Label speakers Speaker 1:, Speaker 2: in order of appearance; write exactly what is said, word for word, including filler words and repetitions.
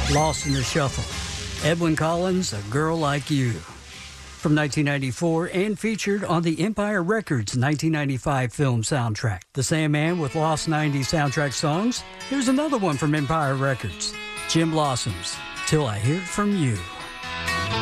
Speaker 1: Lost in the Shuffle. Edwyn Collins, A Girl Like You. From nineteen ninety-four and featured on the Empire Records nineteen ninety-five film soundtrack. The same man with Lost nineties soundtrack songs. Here's another one from Empire Records. Jim Blossom's Till I Hear From You.